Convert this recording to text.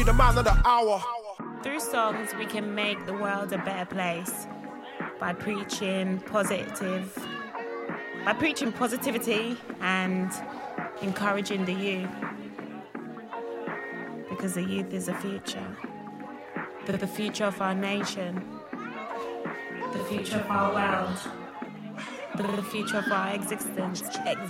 The man of the hour. Through songs, we can make the world a better place by preaching positivity and encouraging the youth. Because the youth is the future. The future of our nation. The future of our world. The future of our existence.